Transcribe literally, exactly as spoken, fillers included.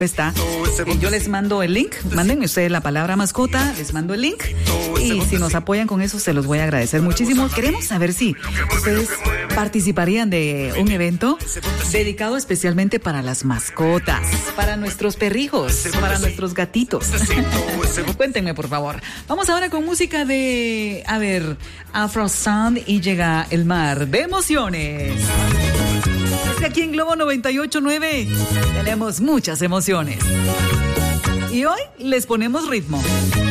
está. Eh, yo les mando el link, mándenme ustedes la palabra mascota, les mando el link y si nos apoyan con eso se los voy a agradecer muchísimo. Queremos saber si ustedes participarían de un evento dedicado especialmente para las mascotas, para nuestros perrijos, para nuestros gatitos. Cuéntenme, por favor. Vamos ahora con música de, a ver, Afro Sound y llega el mar de emociones. Aquí en Globo noventa y ocho punto nueve tenemos muchas emociones. Y hoy les ponemos ritmo.